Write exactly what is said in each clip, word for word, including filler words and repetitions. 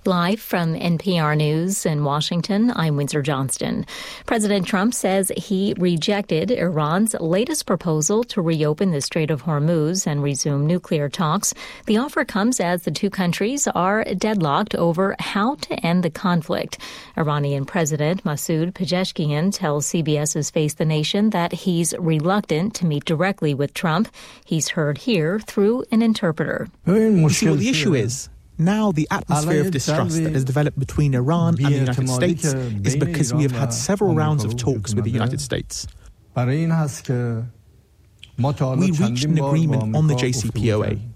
Live from N P R News in Washington, I'm Windsor Johnston. President Trump says he rejected Iran's latest proposal to reopen the Strait of Hormuz and resume nuclear talks. The offer comes as the two countries are deadlocked over how to end the conflict. Iranian President Masoud Pezeshkian tells CBS's Face the Nation that he's reluctant to meet directly with Trump. He's heard here through an interpreter. You see what the issue is? Now the atmosphere of distrust that has developed between Iran and the United States is because we have had several rounds of talks with the United States. We reached an agreement on the J C P O A.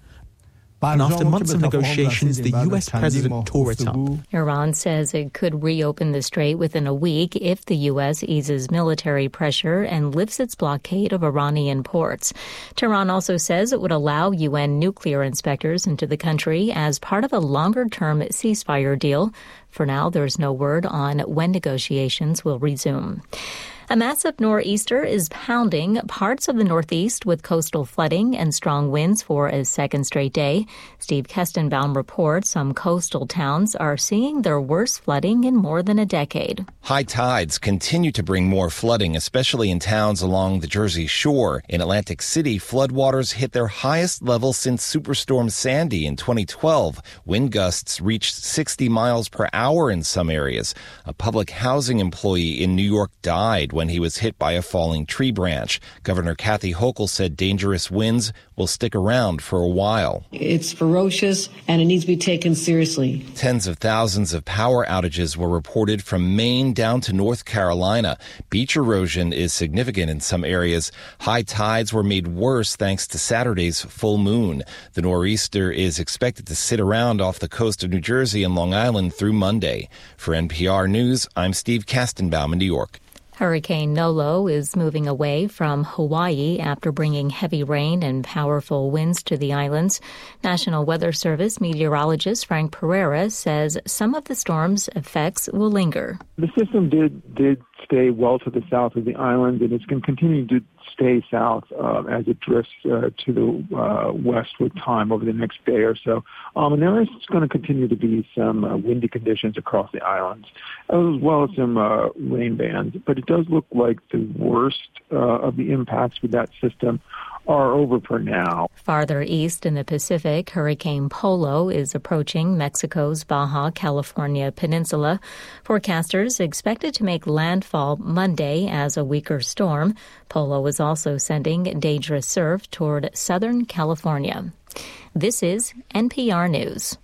And after months of negotiations, the U S president tore it up. Iran says it could reopen the strait within a week if the U S eases military pressure and lifts its blockade of Iranian ports. Tehran also says it would allow U N nuclear inspectors into the country as part of a longer-term ceasefire deal. For now, there's no word on when negotiations will resume. A massive nor'easter is pounding parts of the Northeast with coastal flooding and strong winds for a second straight day. Steve Kestenbaum reports some coastal towns are seeing their worst flooding in more than a decade. High tides continue to bring more flooding, especially in towns along the Jersey Shore. In Atlantic City, floodwaters hit their highest level since Superstorm Sandy in twenty twelve. Wind gusts reached sixty miles per hour in some areas. A public housing employee in New York died when he was hit by a falling tree branch. Governor Kathy Hochul said dangerous winds will stick around for a while. It's ferocious and it needs to be taken seriously. Tens of thousands of power outages were reported from Maine down to North Carolina. Beach erosion is significant in some areas. High tides were made worse thanks to Saturday's full moon. The nor'easter is expected to sit around off the coast of New Jersey and Long Island through Monday. For N P R News, I'm Steve Kestenbaum in New York. Hurricane Nolo is moving away from Hawaii after bringing heavy rain and powerful winds to the islands. National Weather Service meteorologist Frank Pereira says some of the storm's effects will linger. The system did did stay well to the south of the island, and it's going to continue to stay south uh, as it drifts uh, to the uh, west with time over the next day or so. Um, and there is going to continue to be some uh, windy conditions across the islands, as well as some uh, rain bands. But it does look like the worst uh, of the impacts with that system are over for now. Farther east in the Pacific, Hurricane Polo is approaching Mexico's Baja California peninsula. Forecasters expect it to make landfall Monday as a weaker storm. Polo is also sending dangerous surf toward Southern California. This is N P R News.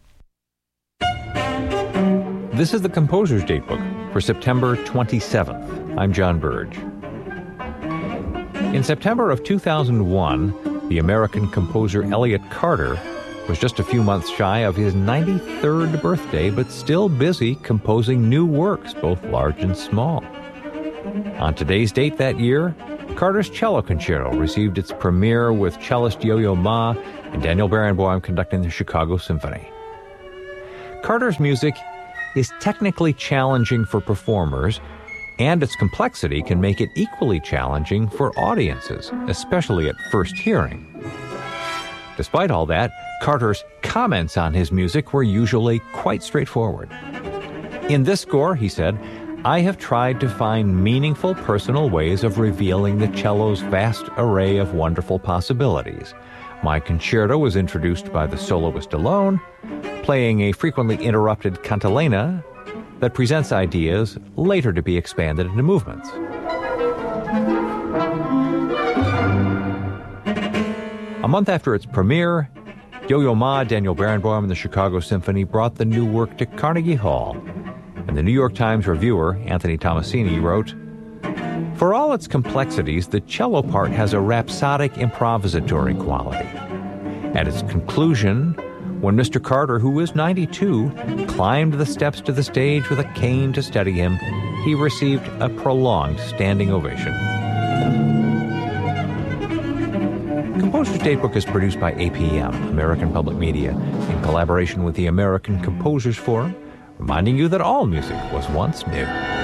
This is the Composer's Datebook for September twenty-seventh. I'm John Burge. In September of two thousand one, the American composer Elliott Carter was just a few months shy of his ninety-third birthday, but still busy composing new works, both large and small. On today's date that year, Carter's Cello Concerto received its premiere with cellist Yo-Yo Ma and Daniel Barenboim conducting the Chicago Symphony. Carter's music is technically challenging for performers, and its complexity can make it equally challenging for audiences, especially at first hearing. Despite all that, Carter's comments on his music were usually quite straightforward. In this score, he said, "I have tried to find meaningful personal ways of revealing the cello's vast array of wonderful possibilities. My concerto was introduced by the soloist alone, playing a frequently interrupted cantilena that presents ideas later to be expanded into movements." A month after its premiere, Yo-Yo Ma, Daniel Barenboim, and the Chicago Symphony brought the new work to Carnegie Hall. And the New York Times reviewer, Anthony Tomasini, wrote, "For all its complexities, the cello part has a rhapsodic improvisatory quality. At its conclusion, when Mister Carter, who was ninety-two, climbed the steps to the stage with a cane to steady him, he received a prolonged standing ovation." Composer's Datebook is produced by A P M, American Public Media, in collaboration with the American Composers Forum, reminding you that all music was once new.